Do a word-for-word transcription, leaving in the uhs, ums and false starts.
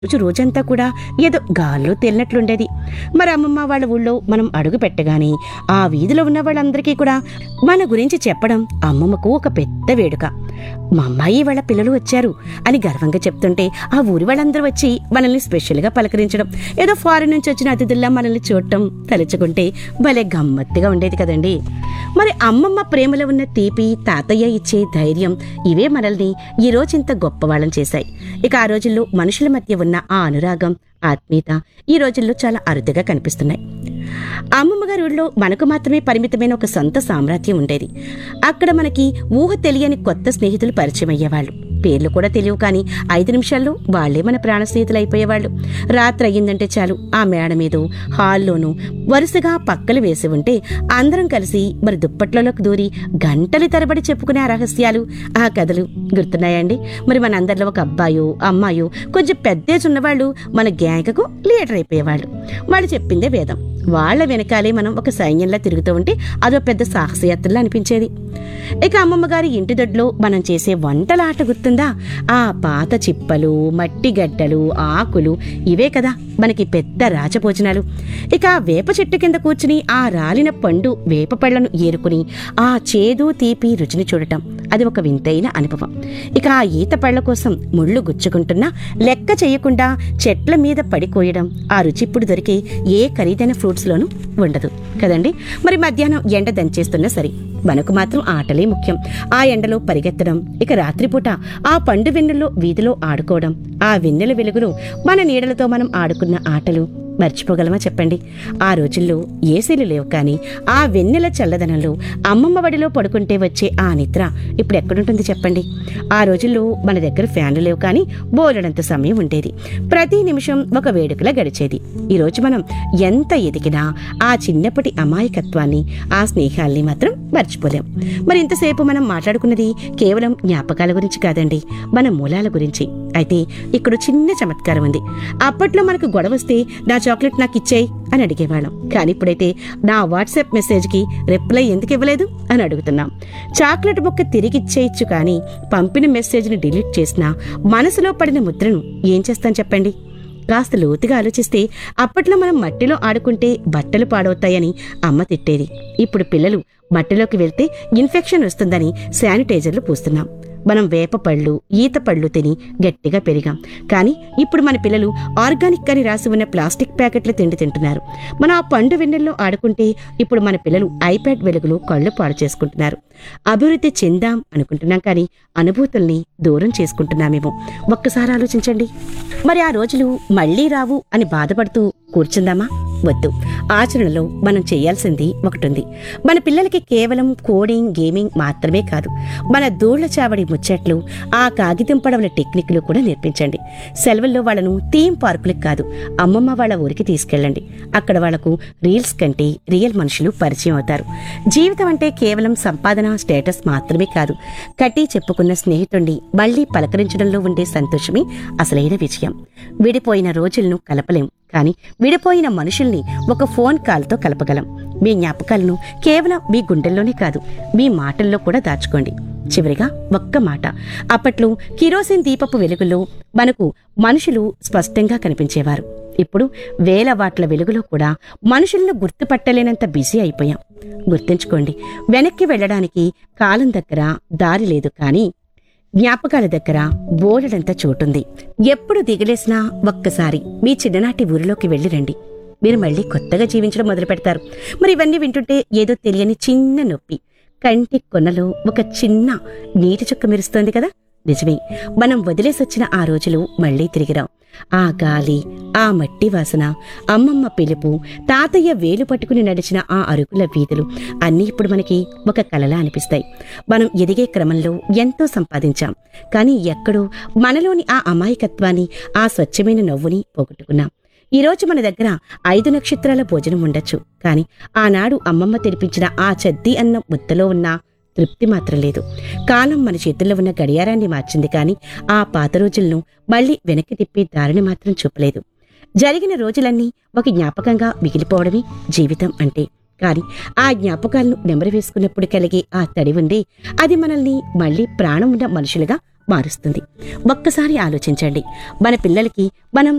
రోజు రోజంతా కూడా ఏదో గాల్లో తేలినట్లుండేది. మరి అమ్మమ్మ వాళ్ళ ఊళ్ళో మనం అడుగు పెట్టగానే ఆ వీధిలో ఉన్న వాళ్ళందరికీ కూడా మన గురించి చెప్పడం అమ్మమ్మకు ఒక పెద్ద వేడుక. మా అమ్మాయి వాళ్ళ పిల్లలు వచ్చారు అని గర్వంగా చెప్తుంటే ఆ ఊరి వాళ్ళందరూ వచ్చి మనల్ని స్పెషల్గా పలకరించడం, ఏదో ఫారిన్ నుంచి వచ్చిన అతిథుల్లా మనల్ని చూడటం తలుచుకుంటే భలే గమ్మత్తుగా ఉండేది కదండి. మరి అమ్మమ్మ ప్రేమలో ఉన్న తీపి, తాతయ్య ఇచ్చే ధైర్యం ఇవే మనల్ని ఈ రోజు ఇంత గొప్పవాళ్ళం చేశాయి. ఇక ఆ రోజుల్లో మనుషుల మధ్య ఉన్న ఆ అనురాగం, ఆత్మీయత ఈ రోజుల్లో చాలా అరుదుగా కనిపిస్తున్నాయి. అమ్మమ్మ గారి ఊళ్ళో మనకు మాత్రమే పరిమితమైన ఒక సొంత సామ్రాజ్యం ఉండేది. అక్కడ మనకి ఊహ తెలియని కొత్త స్నేహితులు పరిచయం అయ్యేవాళ్ళు. పేర్లు కూడా తెలియవు, కానీ ఐదు నిమిషాల్లో వాళ్లే మన ప్రాణ స్నేహితులు అయిపోయేవాళ్ళు. రాత్రి అయ్యిందంటే చాలు ఆ మేడ మీద, హాల్లోనూ వరుసగా పక్కలు వేసి ఉంటే అందరం కలిసి మరి దుప్పట్లలోకి దూరి గంటలు తరబడి చెప్పుకునే ఆ రహస్యాలు, ఆ కథలు గుర్తున్నాయండి. మరి మనందరిలో ఒక అబ్బాయో అమ్మాయో కొంచెం పెద్దేజ్ ఉన్నవాళ్ళు మన గ్యాంగ్కు లీడర్ అయిపోయేవాళ్ళు. వాళ్ళు చెప్పిందే వేదం. వాళ్ల వెనకాలే మనం ఒక సైన్యంలా తిరుగుతూ ఉంటే అదో పెద్ద సాహసయాత్రలా అనిపించేది. ఇక అమ్మమ్మ గారి ఇంటి దొడ్లో మనం చేసే వంటల ఆట గుర్తుందా? ఆ పాత చిప్పలు, మట్టి గడ్డలు, ఆకులు ఇవే కదా మనకి పెద్ద రాజభోజనాలు. ఇక వేప చెట్టు కింద కూర్చుని ఆ రాలిన పండు వేప పళ్లను ఏరుకుని ఆ చేదు తీపి రుచిని చూడటం అది ఒక వింతైన అనుభవం. ఇక ఆ ఈత పళ్ల కోసం ముళ్ళు గుచ్చుకుంటున్నా లెక్క చేయకుండా చెట్ల మీద పడికోయడం ఆ రుచి ఇప్పుడు దొరికే ఏ ఖరీదైన ఫ్రూట్స్ లోనూ ఉండదు కదండి. మరి మధ్యాహ్నం ఎండ దంచేస్తున్నా సరే మనకు మాత్రం ఆటలే ముఖ్యం. ఆ ఎండలో పరిగెత్తడం, ఇక రాత్రిపూట ఆ పండు వెన్నెల్లో వీధిలో ఆడుకోవడం, ఆ వెన్నెల వెలుగులో మన నీడలతో మనం ఆడుకున్న ఆటలు మర్చిపోగలమా చెప్పండి? ఆ రోజుల్లో ఏసీలు లేవు, కానీ ఆ వెన్నెల చల్లదనంలో అమ్మమ్మ వడిలో పడుకుంటే వచ్చే ఆ నిద్ర ఇప్పుడు ఎక్కడుంటుంది చెప్పండి? ఆ రోజుల్లో మన దగ్గర ఫ్యాన్లు లేవు, కానీ బోలెడంత సమయం ఉండేది. ప్రతి నిమిషం ఒక వేడుకలా గడిచేది. ఈరోజు మనం ఎంత ఎదిగినా ఆ చిన్నప్పటి అమాయకత్వాన్ని, ఆ స్నేహాల్ని మాత్రం మర్చిపోలేం. మరి ఇంతసేపు మనం మాట్లాడుకున్నది కేవలం జ్ఞాపకాల గురించి కాదండి, మన మూలాల గురించి. అయితే ఇక్కడ చిన్న చమత్కారం ఉంది. అప్పట్లో మనకు గొడవ వస్తే నా చాక్లెట్ నాకు ఇచ్చేయి అని అడిగేవాళ్ళం, కానీ ఇప్పుడైతే నా వాట్సాప్ మెసేజ్కి రిప్లై ఎందుకు ఇవ్వలేదు అని అడుగుతున్నాం. చాక్లెట్ బొక్క తిరిగిచ్చేయచ్చు, కానీ పంపిన మెసేజ్ని డిలీట్ చేసినా మనసులో పడిన ముద్రను ఏం చేస్తాను చెప్పండి? కాస్త లోతుగా ఆలోచిస్తే అప్పట్లో మనం మట్టిలో ఆడుకుంటే బట్టలు పాడవుతాయని అమ్మ తిట్టేది. ఇప్పుడు పిల్లలు మట్టిలోకి వెళ్తే ఇన్ఫెక్షన్ వస్తుందని శానిటైజర్లు పూస్తున్నాం. మనం వేప పళ్ళు, ఈత పళ్ళు తిని గట్టిగా పెరిగాం, కానీ ఇప్పుడు మన పిల్లలు ఆర్గానిక్ అని రాసి ఉన్న ప్లాస్టిక్ ప్యాకెట్ల తిండి తింటున్నారు. మనం ఆ పండు వెన్నెల్లో ఆడుకుంటే ఇప్పుడు మన పిల్లలు ఐప్యాడ్ వెలుగులో కళ్ళు పాడు చేసుకుంటున్నారు. అభివృద్ధి చెందాం అనుకుంటున్నాం, కానీ అనుభూతుల్ని దూరం చేసుకుంటున్నామేమో. ఒక్కసారి ఆలోచించండి. మరి ఆ రోజులు మళ్లీ రావు అని బాధపడుతూ కూర్చుందామా? వద్దు. ఆచరణలో మనం చేయాల్సింది ఒకటి ఉంది. మన పిల్లలకి కేవలం కోడింగ్, గేమింగ్ మాత్రమే కాదు, మన దూళ్ల చావడి ముచ్చట్లు, ఆ కాగితం పడవల టెక్నిక్లు కూడా నేర్పించండి. సెలవుల్లో వాళ్ళను థీమ్ పార్కులకు కాదు, అమ్మమ్మ వాళ్ళ ఊరికి తీసుకెళ్ళండి. అక్కడ వాళ్లకు రీల్స్ కంటే రియల్ మనుషులు పరిచయం అవుతారు. జీవితం అంటే కేవలం సంపాదన, స్టేటస్ మాత్రమే కాదు. కట్టి చెప్పుకున్న స్నేహితుణ్ణి మళ్లీ పలకరించడంలో ఉండే సంతోషమే అసలైన విజయం. విడిపోయిన రోజులను కలపలేం, కానీ విడిపోయిన మనుషుల్ని ఒక ఫోన్ కాల్తో కలపగలం. మీ జ్ఞాపకాలను కేవలం మీ గుండెల్లోనే కాదు, మీ మాటల్లో కూడా దాచుకోండి. చివరిగా ఒక్క మాట. అప్పట్లో కిరోసిన్ దీపపు వెలుగులో మనకు మనుషులు స్పష్టంగా కనిపించేవారు. ఇప్పుడు వేల వాట్ల వెలుగులో కూడా మనుషులను గుర్తుపట్టలేనంత బిజీ అయిపోయాం. గుర్తుంచుకోండి, వెనక్కి వెళ్లడానికి కాలం దగ్గర దారి లేదు, కానీ జ్ఞాపకాల దగ్గర బోలెడంత చోటుంది. ఎప్పుడు దిగలేసినా ఒక్కసారి మీ చిన్ననాటి ఊరిలోకి వెళ్ళి రండి. మీరు మళ్ళీ కొత్తగా జీవించడం మొదలు పెడతారు. మరి ఇవన్నీ వింటుంటే ఏదో తెలియని చిన్న నొప్పి, కంటి కొనలో ఒక చిన్న నీటి చుక్క మెరుస్తోంది కదా. నిజమే, మనం వదిలేసొచ్చిన ఆ రోజులు మళ్లీ తిరిగిరాం. ఆ గాలి, ఆ మట్టి వాసన, అమ్మమ్మ పిలుపు, తాతయ్య వేలు పట్టుకుని నడిచిన ఆ అరుగుల వీధులు అన్నీ ఇప్పుడు మనకి ఒక కలలా అనిపిస్తాయి. మనం ఎదిగే క్రమంలో ఎంతో సంపాదించాం, కానీ ఎక్కడో మనలోని ఆ అమాయకత్వాన్ని, ఆ స్వచ్ఛమైన నవ్వుని పోగొట్టుకున్నాం. ఈరోజు మన దగ్గర ఐదు నక్షత్రాల భోజనం ఉండొచ్చు, కానీ ఆనాడు అమ్మమ్మ తెరిపించిన ఆ చద్ది అన్న ముద్దలో ఉన్న తృప్తి మాత్రం లేదు. కాలం మన చేతుల్లో ఉన్న గడియారాన్ని మార్చింది, కానీ ఆ పాత రోజులను మళ్లీ వెనక్కి తిప్పి దారిని మాత్రం చూపలేదు. జరిగిన రోజులన్నీ ఒక జ్ఞాపకంగా మిగిలిపోవడమే జీవితం అంటే. కానీ ఆ జ్ఞాపకాలను నెమరు వేసుకున్నప్పుడు కలిగే ఆ తడి ఉంది, అది మనల్ని మళ్లీ ప్రాణం ఉన్న మనుషులుగా మారుస్తుంది. ఒక్కసారి ఆలోచించండి, మన పిల్లలకి మనం